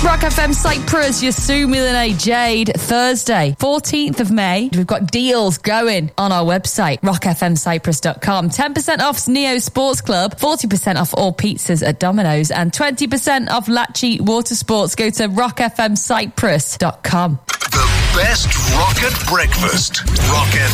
Rock FM Cyprus, Yasumi Lene Jade, Thursday, 14th of May. We've got deals going on our website, rockfmcyprus.com. 10% off Neo Sports Club, 40% off all pizzas at Domino's, and 20% off Lachi Water Sports. Go to rockfmcyprus.com. The best rocket breakfast. Rock